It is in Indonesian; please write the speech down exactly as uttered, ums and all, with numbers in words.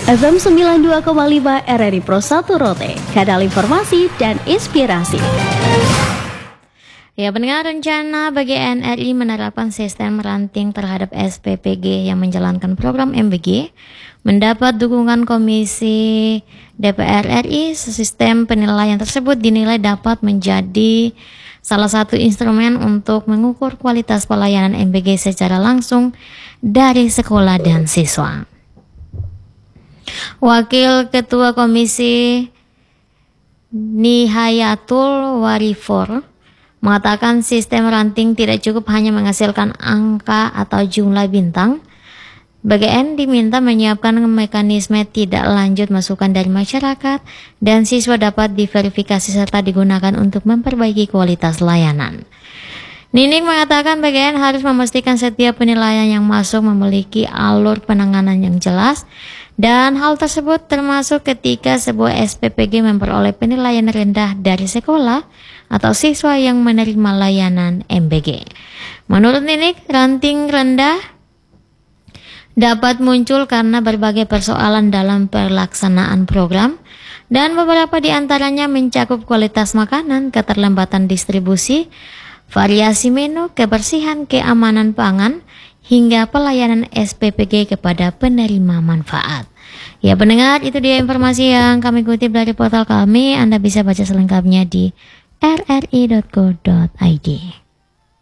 F M sembilan puluh dua koma lima R R I Pro satu Rote, kanal informasi dan inspirasi. Ya, pendengar, rencana bagi N R I menerapkan sistem ranting terhadap S P P G yang menjalankan program M B G mendapat dukungan Komisi D P R R I. Sistem penilaian tersebut dinilai dapat menjadi salah satu instrumen untuk mengukur kualitas pelayanan M B G secara langsung dari sekolah dan siswa. Wakil Ketua Komisi Nihayatul Warifor mengatakan sistem ranting tidak cukup hanya menghasilkan angka atau jumlah bintang. B G N diminta menyiapkan mekanisme tidak lanjut masukan dari masyarakat dan siswa dapat diverifikasi serta digunakan untuk memperbaiki kualitas layanan. Nining mengatakan B G N harus memastikan setiap penilaian yang masuk memiliki alur penanganan yang jelas, dan hal tersebut termasuk ketika sebuah S P P G memperoleh penilaian rendah dari sekolah atau siswa yang menerima layanan M B G. Menurut Nining, ranting rendah dapat muncul karena berbagai persoalan dalam pelaksanaan program, dan beberapa di antaranya mencakup kualitas makanan, keterlambatan distribusi, variasi menu, kebersihan, keamanan pangan, hingga pelayanan S P P G kepada penerima manfaat. Ya pendengar, itu dia informasi yang kami kutip dari portal kami. Anda bisa baca selengkapnya di r r i dot co dot i d.